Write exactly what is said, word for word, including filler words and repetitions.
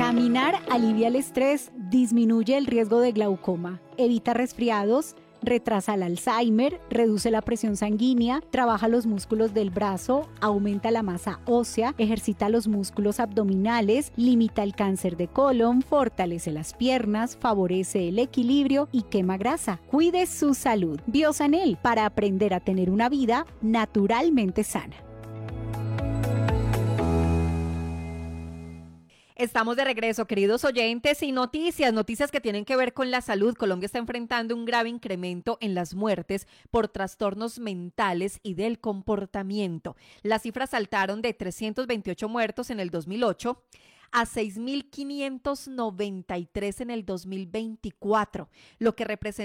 Caminar alivia el estrés, disminuye el riesgo de glaucoma, evita resfriados, retrasa el Alzheimer, reduce la presión sanguínea, trabaja los músculos del brazo, aumenta la masa ósea, ejercita los músculos abdominales, limita el cáncer de colon, fortalece las piernas, favorece el equilibrio y quema grasa. Cuide su salud. Biosanel, para aprender a tener una vida naturalmente sana. Estamos de regreso, queridos oyentes, y noticias, noticias que tienen que ver con la salud. Colombia está enfrentando un grave incremento en las muertes por trastornos mentales y del comportamiento. Las cifras saltaron de trescientos veintiocho muertos en el dos mil ocho a seis mil quinientos noventa y tres en el dos mil veinticuatro, lo que representa